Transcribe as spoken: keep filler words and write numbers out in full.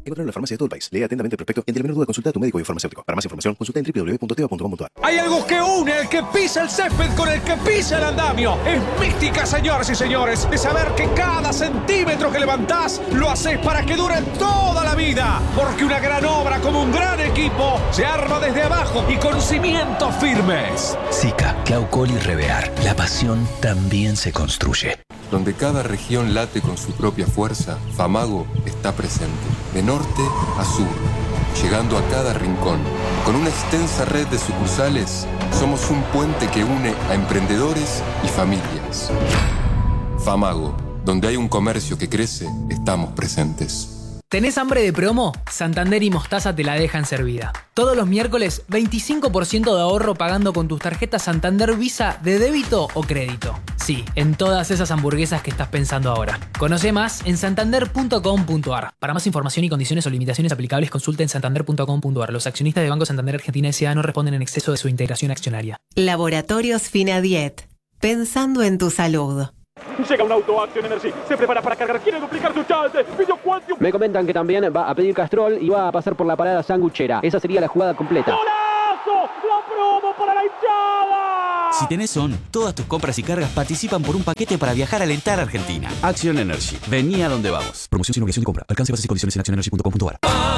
Encontrarlo en la farmacia de todo el país. Lea atentamente el prospecto y ante la menor duda consulta a tu médico y farmacéutico. Para más información, consulta en w w w punto teva punto com punto a r. Hay algo que une al que pisa el césped con el que pisa el andamio. Es mística, señoras y señores, de saber que cada centímetro que levantás lo haces para que dure toda la vida. Porque una gran obra como un gran equipo se arma desde abajo y con cimientos firmes. Sica, Claucol y Revear. La pasión también se construye. Donde cada región late con su propia fuerza, Famago está presente, de norte a sur, llegando a cada rincón. Con una extensa red de sucursales, somos un puente que une a emprendedores y familias. Famago, donde hay un comercio que crece, estamos presentes. ¿Tenés hambre de promo? Santander y Mostaza te la dejan servida. Todos los miércoles, veinticinco por ciento de ahorro pagando con tus tarjetas Santander Visa de débito o crédito. Sí, en todas esas hamburguesas que estás pensando ahora. Conoce más en santander punto com punto a r. Para más información y condiciones o limitaciones aplicables, consulta en santander punto com punto a r. Los accionistas de Banco Santander Argentina S A no responden en exceso de su integración accionaria. Laboratorios Finadiet. Pensando en tu salud. Llega un auto Action Energy, se prepara para cargar, quiere duplicar su chance. Video Quantium. Me comentan que también va a pedir Castrol y va a pasar por la parada sanguchera. Esa sería la jugada completa. ¡Golazo! ¡La promo para la hinchada! Si tenés Son, todas tus compras y cargas participan por un paquete para viajar a alentar a Argentina. Action Energy. Vení a donde vamos. Promoción sin obligación de compra. Alcance bases y condiciones en acción energy punto com punto a r.